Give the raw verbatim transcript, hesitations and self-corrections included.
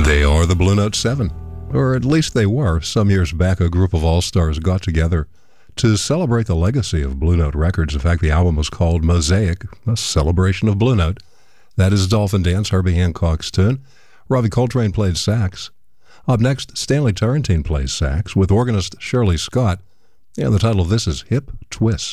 They are the Blue Note Seven, or at least they were. Some years back, a group of all-stars got together to celebrate the legacy of Blue Note Records. In fact, the album was called Mosaic, a celebration of Blue Note. That is Dolphin Dance, Herbie Hancock's tune. Robbie Coltrane played sax. Up next, Stanley Turrentine plays sax with organist Shirley Scott. And the title of this is Hip Twist.